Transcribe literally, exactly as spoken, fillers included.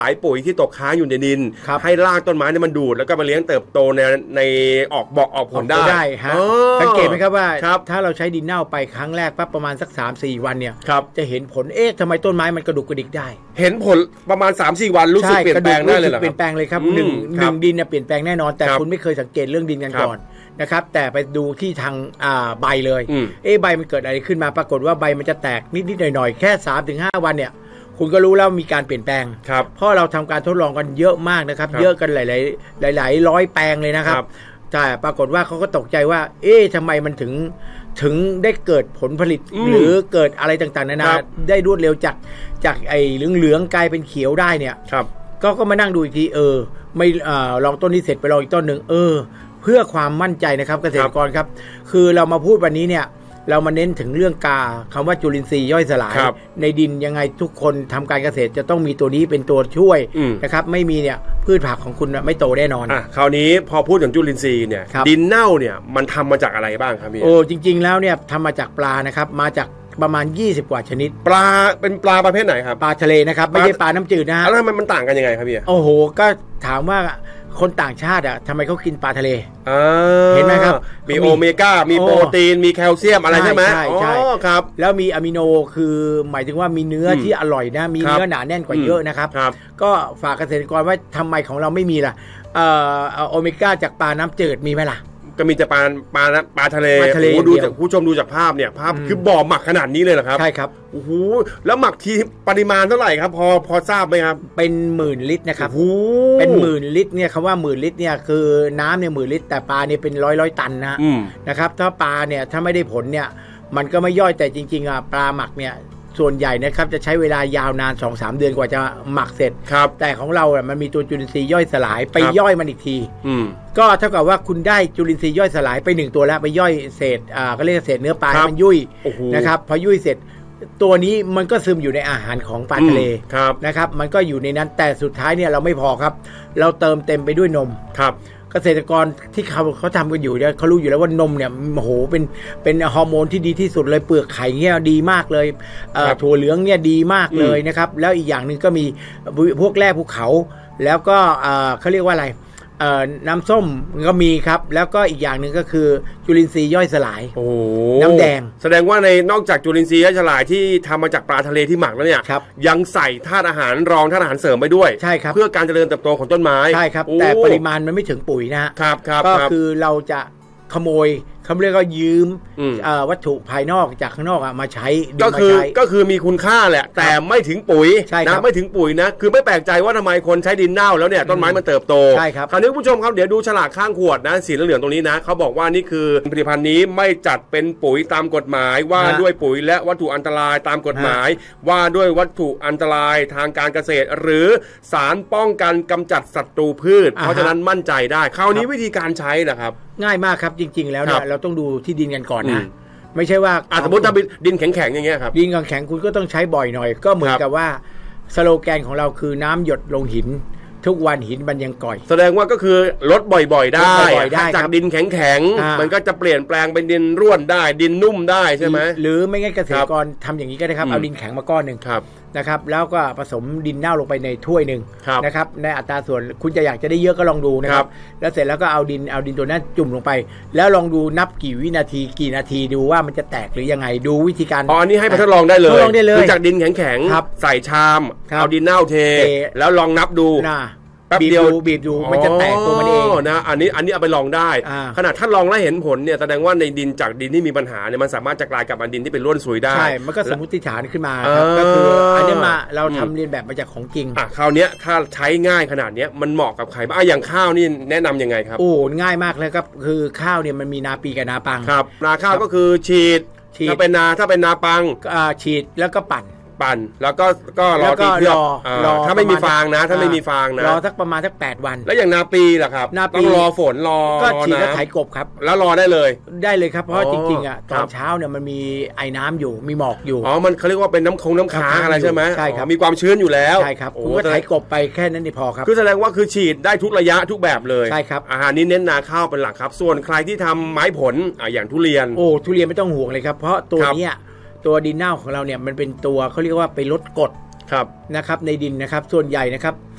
สายปุ๋ยที่ตกค้างอยู่ในดินให้รากต้นไม้เนี่ยมันดูดแล้วก็มาเลี้ยงเติบโตในในออกบอกออกผลได้ได้ฮะสังเกตไหมครับว่าถ้าเราใช้ดินเน่าไปครั้งแรกปั๊บประมาณสัก สามถึงสี่ วันเนี่ยจะเห็นผลเอ๊ะทำไมต้นไม้มันกระดุกกระดิกได้เห็นผลประมาณ สามถึงสี่ วันรู้สึกเปลี่ยนแปลงได้เลยเหรอครับเปลี่ยนแปลงเลยครับหนึ่งหนึ่งดินเนี่ยเปลี่ยนแปลงแน่นอนแต่คุณไม่เคยสังเกตเรื่องดินกันก่อนนะครับแต่ไปดูที่ทางใบเลยเอ๊ะใบมันเกิดอะไรขึ้นมาปรากฏว่าใบมันจะแตกนิดๆหน่อยๆแค่ สามถึงห้า วันเนี่ยคุณก็รู้แล้วมีการเปลี่ยนแปลงเพราะเราทำการทดลองกันเยอะมากนะครับเยอะกันหลายๆหลายๆร้อยแปลงเลยนะครับแต่ปรากฏว่าเขาก็ตกใจว่าเอ๊ะทำไมมันถึงถึงได้เกิดผลผลิตหรือเกิดอะไรต่างๆนานาได้รวดเร็วจากจากไอ้เหลืองๆกลายเป็นเขียวได้เนี่ยก็ก็มานั่งดูอีกทีเออไม่ลองต้นนี้เสร็จไปลองอีกต้นหนึ่งเออเพื่อความมั่นใจนะครับเกษตรกรครับคือเรามาพูดวันนี้เนี่ยเรามาเน้นถึงเรื่องกาคำว่าจุลินทรีย์ย่อยสลายในดินยังไงทุกคนทำการเกษตรจะต้องมีตัวนี้เป็นตัวช่วยนะครับไม่มีเนี่ยพืชผักของคุณไม่โตแน่นอนอ่ะคราวนี้พอพูดถึงจุลินทรีย์เนี่ยดินเน่าเนี่ยมันทำมาจากอะไรบ้างครับพี่โอ้จริงๆแล้วเนี่ยทำมาจากปลานะครับมาจากประมาณยี่สิบกว่าชนิดปลาเป็นปลาประเภทไหนครับปลาทะเลนะครับไม่ใช่ปลาน้ำจืดนะฮะแล้วมันมันต่างกันยังไงครับพี่โอ้โหก็ถามว่าคนต่างชาติอ่ะทำไมเขากินปลาทะเลเห็นไหมครับมีโอเมก้ามีโปรตีนมีแคลเซียมอะไรใช่ไหมใช่ใช่ครับแล้วมีอะมิโนคือหมายถึงว่ามีเนื้อที่อร่อยนะมีเนื้อหนาแน่นกว่าเยอะนะครับก็ฝากเกษตรกรว่าทำไมของเราไม่มีล่ะโอเมก้าจากปลาน้ำจืดมีไหมล่ะก็มีแต่ปลาปลาปลาทะเลโอ้ดูจากผู้ชมดูจากภาพเนี่ยภาพคือบ่อหมักขนาดนี้เลยเหรอครับใช่ครับโอ้โหแล้วหมักทีปริมาณเท่าไหร่ครับพอพอทราบไหมครับเป็นหมื่นลิตรนะครับเป็นหมื่นลิตรเนี่ยคำว่าหมื่นลิตรเนี่ยคือน้ำเนี่ยหมื่นลิตรแต่ปลาเนี่ยเป็นร้อยร้อยตันนะนะครับถ้าปลาเนี่ยถ้าไม่ได้ผลเนี่ยมันก็ไม่ย่อยแต่จริงๆอ่ะปลาหมักเนี่ยส่วนใหญ่นะครับจะใช้เวลายาวนาน สองถึงสาม เดือนกว่าจะหมักเสร็จแต่ของเราอ่ะมันมีตัวจุลินทรีย์ย่อยสลายไปย่อยมันอีกทีก็เท่ากับว่าคุณได้จุลินทรีย์ย่อยสลายไปหนึ่งตัวแล้วไปย่อยเศษอ่าก็เรียกเศษเนื้อปลาให้มันยุ่ยนะครับพอยุ่ยเสร็จตัวนี้มันก็ซึมอยู่ในอาหารของปลาทะเลนะครับมันก็อยู่ในนั้นแต่สุดท้ายเนี่ยเราไม่พอครับเราเติมเต็มไปด้วยนมครับเกษตรกรที่เขาเขาทำกันอยู่เนี่ยเขารู้อยู่แล้วว่านมเนี่ยโอ้โหเป็นเป็นฮอร์โมนที่ดีที่สุดเลยเปลือกไข่เนี่ยดีมากเลยถั่วเหลืองเนี่ยดีมากเลยนะครับแล้วอีกอย่างหนึ่งก็มีพวกแร่ภูเขาแล้วก็เขาเรียกว่าอะไรน้ำส้มก็มีครับแล้วก็อีกอย่างหนึ่งก็คือจุลินทรีย์ย่อยสลายน้ำแดงแสดงว่าในนอกจากจุลินทรีย์ย่อยสลายที่ทำมาจากปลาทะเลที่หมักแล้วเนี่ยยังใส่ธาตุอาหารรองธาตุอาหารเสริมไปด้วยใช่ครับเพื่อการเจริญเติบโตของต้นไม้ใช่ครับแต่ปริมาณมันไม่ถึงปุ๋ยนะครับก็คือเราจะขโมยเขาเรียกว่ายืมวัตถุภายนอกจากข้างนอกมาใช้ก็คือก็คือมีคุณค่าแหละแต่ไม่ถึงปุ๋ยนะไม่ถึงปุ๋ยนะคือไม่แปลกใจว่าทำไมคนใช้ดินเน่าแล้วเนี่ยต้นไม้มันเติบโตใช่ครับคราวนี้ผู้ชมครับเดี๋ยวดูฉลากข้างขวดนะสีเหลืองๆตรงนี้นะเขาบอกว่านี่คือผลิตภัณฑ์นี้ไม่จัดเป็นปุ๋ยตามกฎหมายว่าด้วยปุ๋ยและวัตถุอันตรายตามกฎหมายว่าด้วยวัตถุอันตรายทางการเกษตรหรือสารป้องกันกำจัดศัตรูพืชเพราะฉะนั้นมั่นใจได้คราวนี้วิธีการใช้นะครับง่ายมากครับจริงๆแล้วเนี่ยเราต้องดูที่ดินกันก่อนนะไม่ใช่ว่าสมมติถ้าดินแข็งๆอย่างเงี้ยครับดินแข็งๆคุณก็ต้องใช้บ่อยหน่อยก็เหมือนกับว่าสโลแกนของเราคือน้ำหยดลงหินทุกวันหินมันยังก่อยแสดงว่าก็คือลดบ่อยๆได้จากดินแข็งๆมันก็จะเปลี่ยนแปลงเป็นดินร่วนได้ดินนุ่มได้ใช่ไหมหรือไม่งั้นเกษตรกรทำอย่างนี้ก็ได้ครับเอาดินแข็งมาก้อนหนึ่งนะครับแล้วก็ผสมดินเน่าลงไปในถ้วยหนึ่งนะครับในอัตราส่วนคุณจะอยากจะได้เยอะก็ลองดูนะครับแล้วเสร็จแล้วก็เอาดินเอาดินตัวนั้นจุ่มลงไปแล้วลองดูนับกี่วินาทีกี่นาทีดูว่ามันจะแตกหรือยังไงดูวิธีการอ๋ออันนี้ให้ไปทดลองได้เลยทดลองได้เลยจากดินแข็งๆใส่ชามเอาดินเน่าเทแล้วลองนับดูแป๊บเดียวบีบดูมันจะแตกตัวมันเองนะอันนี้อันนี้เอาไปลองได้ขนาดถ้าลองแล้วเห็นผลเนี่ยแสดงว่าในดินจากดินที่มีปัญหาเนี่ยมันสามารถจะกลายกับดินที่เป็นร่วนซุยได้ใช่มันก็สมมติฐานขึ้นมาครับก็คืออันนี้มาเราทำเรียนแบบมาจากของจริงอ่ะคราวนี้ถ้าใช้ง่ายขนาดนี้มันเหมาะกับใครบ้างอย่างข้าวนี่แนะนํำยังไงครับโอ้ง่ายมากเลยครับคือข้าวเนี่ยมันมีนาปีกับนาปังครับนาข้าวก็คือฉีดถ้าเป็นนาถ้าเป็นนาปังฉีดแล้วก็ปั่นปั่นแล้วก็ก็รอตีเพื่อถ้าไม่มีฟางนะถ้าไม่มีฟางนะรอสักประมาณสักแปดวันแล้วอย่างนาปีล่ะครับต้องรอฝนรอก็ฉีดแล้วไถกบครับแล้วรอได้เลยได้เลยครับเพราะจริงๆอ่ะตอนเช้าเนี่ยมันมีไอ้น้ำอยู่มีหมอกอยู่อ๋อมันเขาเรียกว่าเป็นน้ำคงน้ำค้างอะไรใช่ไหมใช่ครับมีความชื้นอยู่แล้วใช่ครับคุณก็ไถกบไปแค่นั้นพอครับคือแสดงว่าคือฉีดได้ทุกระยะทุกแบบเลยใช่ครับอาหารนี้เน้นนาข้าวเป็นหลักครับส่วนใครที่ทำไม้ผลอ่ะอย่างทุเรียนโอ้ทุเรียนไม่ต้องห่วงเลยครับเพราะตัวนี้ตัวดินเน่าของเราเนี่ยมันเป็นตัวเขาเรียกว่าไปลดกรดนะครับในดินนะครับส่วนใหญ่นะครับ